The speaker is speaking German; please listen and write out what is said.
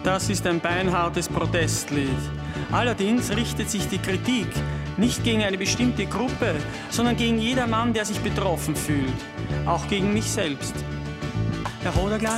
Das ist ein beinhartes Protestlied. Allerdings richtet sich die Kritik nicht gegen eine bestimmte Gruppe, sondern gegen jedermann, der sich betroffen fühlt. Auch gegen mich selbst. Herr Hoderglan,